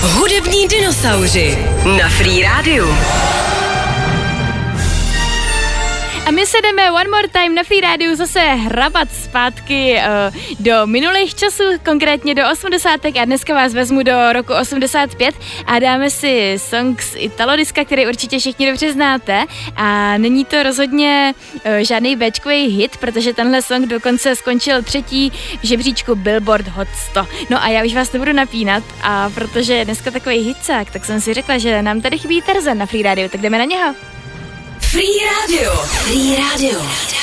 Hudební dinosauři na Free Rádiu. A my se jdeme one more time na Free Rádiu zase hrabat zpátky do minulých časů, konkrétně do 80. a dneska vás vezmu do roku 85 a dáme si song z Italodiska, který určitě všichni dobře znáte a není to rozhodně žádný béčkový hit, protože tenhle song dokonce skončil 3. v žebříčku Billboard Hot 100. No a já už vás nebudu napínat a protože je dneska takový hitcák, tak jsem si řekla, že nám tady chybí Tarzan na Free Rádiu, tak jdeme na něho. Free Radio. Free Radio.